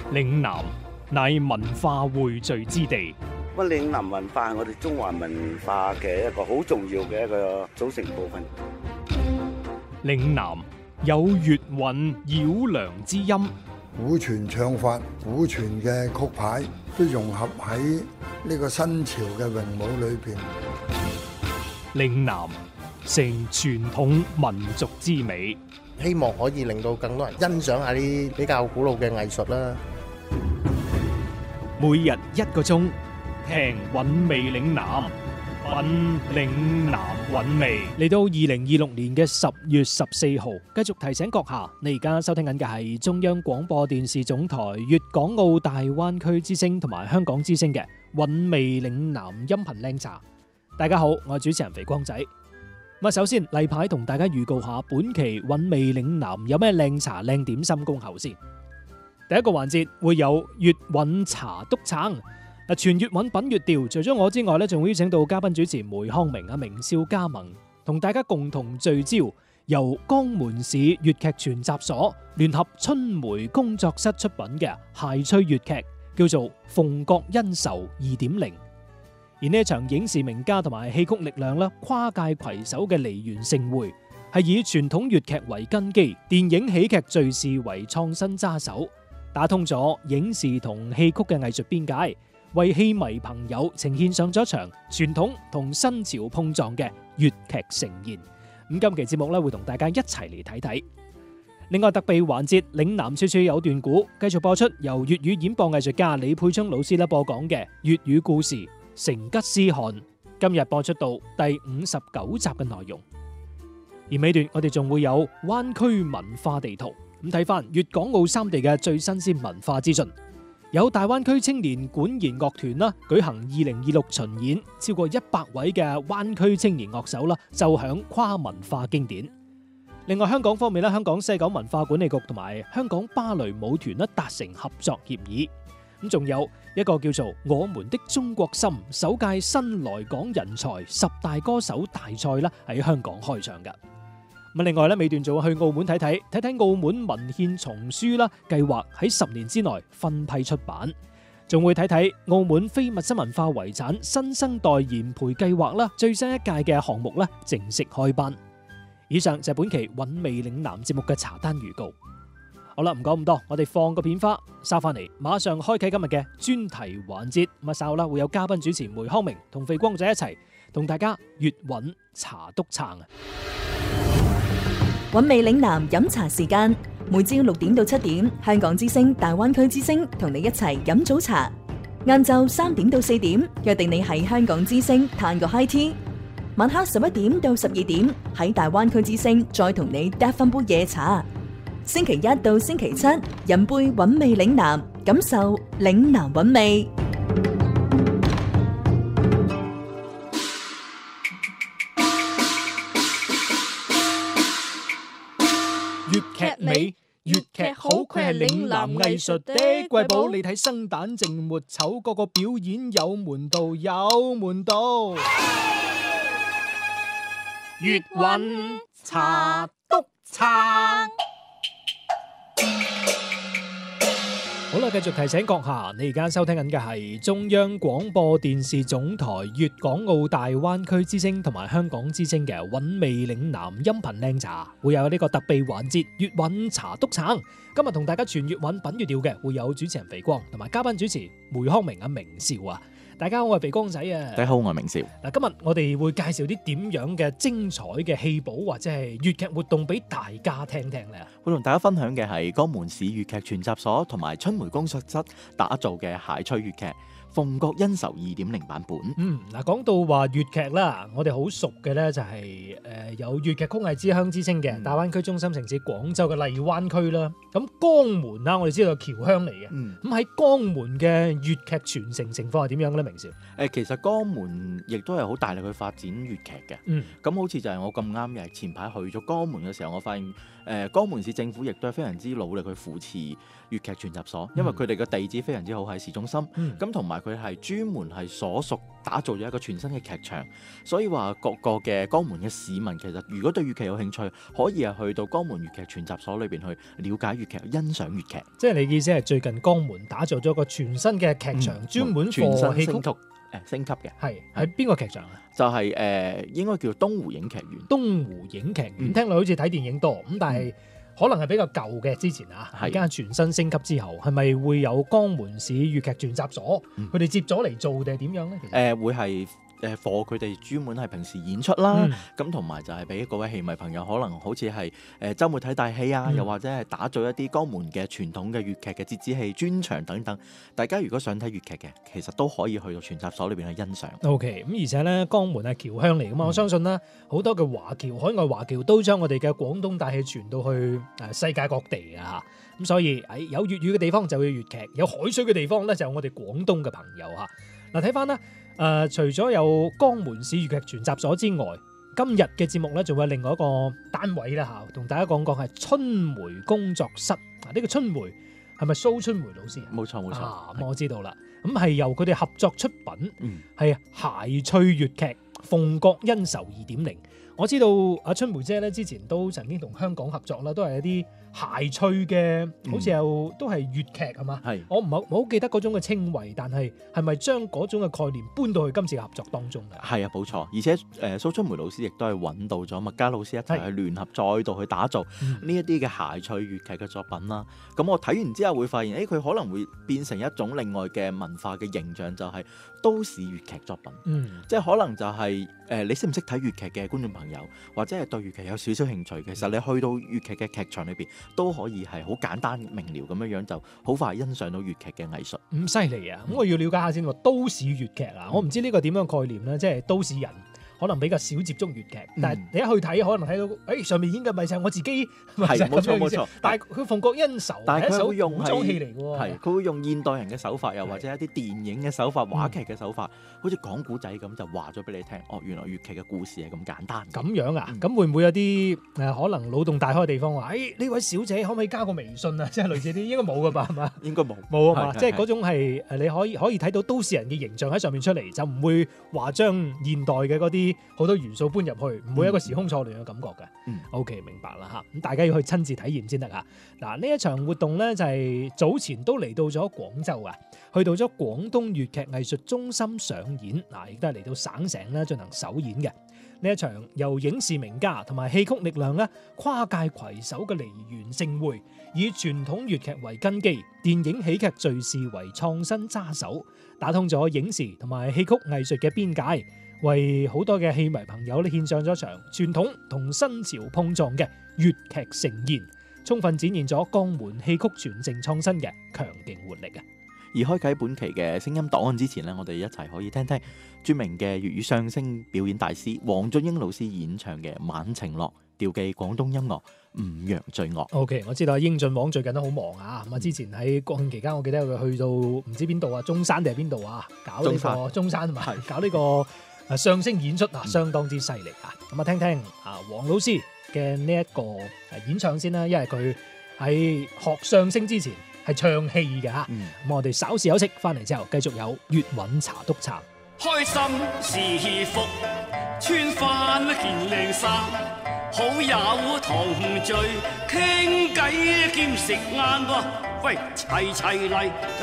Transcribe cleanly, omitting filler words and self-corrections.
嶺南乃文化匯聚之地， 乜嶺南文化係我哋中華文化嘅一個好重要嘅一個組成部分。 嶺南有粵韻繞梁之音， 古傳唱法、古傳嘅曲牌都融合喺呢個新潮嘅詠舞裏邊。 嶺南成傳統民族之美， 希望可以令到更多人欣賞下啲比較古老嘅藝術啦。 每日1個鐘，聽韻味嶺南，品嶺南韻味。嚟到2026年嘅10月14號，繼續提醒閣下，你而家收聽緊嘅係中央廣播電視總台粵港澳大灣區之聲同埋香港之聲嘅韻味嶺南音頻靚茶。大家好，我係主持人肥光仔。首先例牌同大家預告下本期韻味嶺南有咩靚茶靚點心恭候先。第一個環節會有粵韻茶督撐，全粵韻品粵調。除咗我之外咧，仲會邀請到嘉賓主持梅康明、明少加盟，同大家共同聚焦由江門市粵劇全集所聯合春梅工作室出品嘅諧趣粵劇，叫做《鳳閣恩仇2.0》。而呢一場影視名家同埋戲曲力量啦，跨界攜手嘅梨園盛會，係以傳統粵劇為根基，電影喜劇敘事為創新揸手，打通咗影視同戲曲嘅藝術邊界，為戲迷朋友呈現上咗一場傳統同新潮碰撞嘅粵劇盛宴。咁今期節目咧會同大家一齊嚟睇睇。另外特備環節嶺南處處有段古，繼續播出由粵語演播藝術家李佩春老師播講嘅粵語故事《成吉思汗》，今日播出到第59集嘅內容。而尾段我哋仲會有灣區文化地圖。咁睇翻粵港澳三地嘅最新鮮文化資訊，有大灣區青年管弦樂團啦舉行2026巡演，超過100位嘅灣區青年樂手啦奏響跨文化經典。另外香港方面咧，香港西九文化管理局同埋香港芭蕾舞團咧達成合作協議。咁仲有一個叫做《我們的中國心》首屆新來港人才10大歌手大賽啦喺香港開唱㗎。另外咧，尾段仲會去澳門睇睇澳門文獻叢書啦，計劃喺10年之內分批出版。仲會睇睇澳門非物質文化遺產新生代研培計劃啦，最新一屆嘅項目咧正式開班。以上就係本期韻味嶺南節目嘅茶單預告。好啦，唔講咁多，我哋放個片花，收翻嚟，馬上開啟今日嘅專題環節。稍後啦會有嘉賓主持梅康明同肥光仔一齊同大家粵韻茶督撐啊！ 韻味嶺南飲茶時間，每朝6點到7點，香港之聲、大灣區之聲同你一齊飲早茶。晏晝3點到4點，約定你喺香港之聲嘆個 high tea。晚黑11點到12點，喺大灣區之聲再同你嗒翻杯夜茶。星期一到星期七，飲杯韻味嶺南，感受嶺南韻味。 粵劇美，粵劇好，佢係嶺南藝術的瑰寶。你睇生旦淨末丑，個個表演有門道，有門道。粵韻茶督撐。好啦，繼續提醒閣下，你而家收聽緊嘅係中央廣播電視總台粵港澳大灣區之聲同埋香港之聲嘅韻味嶺南音頻靚茶，會有呢個特備環節粵韻茶督撐。今日同大家傳粵韻品粵調嘅會有主持人肥光同埋嘉賓主持梅康明明少啊。大家好，我係肥光仔啊！ 大家好，我係明少。 今日我哋會介紹啲點樣嘅精彩嘅戲寶或者係粵劇活動俾大家聽聽咧。 會同大家分享嘅係江門市粵劇全集所同埋春梅工作室打造嘅諧趣粵劇《鳳閣恩仇2.0》版本。 講到話粵劇啦，我哋好熟嘅咧就係有粵劇曲藝之鄉之稱嘅大灣區中心城市廣州嘅荔灣區啦。咁江門啦，我哋知道係僑鄉嚟嘅。咁喺江門嘅粵劇傳承情況係點樣嘅咧？明少？ 其實江門亦都係好大力去發展粵劇嘅。咁好似就係我咁啱嘅，前排去咗江門嘅時候，我發現江門市政府亦都係非常之努力去扶持粵劇全集所，因為佢哋嘅地址非常之好喺市中心。咁同埋埋佢係專門係所屬打造咗一個全新嘅劇場，所以話各個嘅江門嘅市民其實如果對粵劇有興趣，可以係去到江門粵劇全集所裏邊去了解粵劇、欣賞粵劇。 即係你意思係最近江門打造咗個全新嘅劇場，專門全新課戲曲升級嘅， 係喺邊個劇場啊？ 就係應該叫東湖影劇院。 東湖影劇院聽落好似睇電影多咁，但係可能係比較舊嘅之前啊，而家全新升級之後，係咪會有江門市粵劇全集所佢哋接咗嚟做定係點樣咧？其實會係課佢哋專門係平時演出啦，咁同埋就係俾各位戲迷朋友可能好似係週末睇大戲啊，又或者係打造一啲江門嘅傳統嘅粵劇嘅折子戲專場等等。大家如果想睇粵劇嘅，其實都可以去到全集所裏邊去欣賞。 OK， 咁而且咧江門係僑鄉嚟噶嘛，我相信啦好多嘅華僑、海外華僑都將我哋嘅廣東大戲傳到去世界各地啊，咁所以有粵語嘅地方就會粵劇，有海水嘅地方咧就有我哋廣東嘅朋友嚇。嗱睇翻啦。除咗有江門市粵劇全集所之外，今日嘅節目咧仲有另外一個單位啦嚇，同大家講講係春梅工作室。呢個春梅係咪蘇春梅老師啊？ 冇錯冇錯， 咁我知道啦。咁係由佢哋合作出品，係諧趣粵劇《鳳閣恩仇2.0》。我知道阿春梅姐咧之前都曾經同香港合作啦，都係一啲諧趣嘅，好似又都係粵劇係嘛？係。我唔好記得嗰種嘅稱謂，但係係咪將嗰種嘅概念搬到去今次嘅合作當中㗎？係啊，冇錯。而且蘇春梅老師亦都係揾到咗麥嘉老師一齊去聯合，再度去打造呢一啲嘅諧趣粵劇嘅作品啦。咁我睇完之後會發現，佢可能會變成一種另外嘅文化嘅形象，就係都市粵劇作品。即係可能就係你識唔識睇粵劇嘅觀眾朋友，或者係對粵劇有少少興趣，其實你去到粵劇嘅劇場裏邊都可以係好簡單明瞭咁樣就好快欣賞到粵劇嘅藝術。咁犀利啊！咁我要了解下先喎，都市粵劇啊，我唔知呢個點樣概念咧，即係都市人可能比較少接觸粵劇，但係你一去睇，可能睇到上面演嘅咪就係我自己，係冇錯冇錯。但係佢《鳳閣恩仇》係一首古裝戲嚟嘅喎，係佢會用現代人嘅手法，又或者一啲電影嘅手法、話劇嘅手法，好似講古仔咁，就話咗俾你聽。原來粵劇嘅故事係咁簡單。咁樣啊？咁會唔會有啲可能腦洞大開嘅地方話？呢位小姐可唔可以加個微信啊？即係類似啲，應該冇㗎吧？係嘛？應該冇啊嘛。即係嗰種係你可以睇到都市人嘅形象喺上面出嚟，就唔會話將現代嘅嗰啲好多元素搬入去，唔會有一個時空錯亂嘅感覺嘅。OK， 明白啦嚇。咁大家要去親自體驗先得嚇。嗱，呢一場活動咧就係早前都嚟到咗廣州啊，去到咗廣東粵劇藝術中心上演，亦都係嚟到省城咧進行首演嘅。呢一場由影視名家同埋戲曲力量咧跨界攜手嘅梨園盛會，以傳統粵劇為根基，電影喜劇敘事為創新揸手，打通咗影視同埋戲曲藝術嘅邊界，為好多嘅戲迷朋友咧獻上咗場傳統同新潮碰撞嘅粵劇盛宴，充分展現咗江門戲曲傳承創新嘅強勁活力啊！而開啟本期嘅聲音檔案之前呢，我哋一齊可以聽聽著名嘅粵語相聲表演大師黃俊英老師演唱嘅《晚晴樂》，調寄廣東音樂五羊醉樂。OK， 我知道英俊王最近都好忙啊！咁啊，之前喺國慶期間，我記得佢去到唔知邊度啊，中山定係邊度啊，搞呢個中山嘛，搞呢個相聲演出啊，相當之犀利啊！咁啊，聽聽黃老師嘅呢一個演唱先啦，因為佢喺學相聲之前係唱戲嘅嚇。咁我哋稍事休息，翻嚟之後繼續有粵韻茶督茶。開心是福，穿返件靚衫，好友同聚傾偈兼食晏喎，喂齊齊嚟。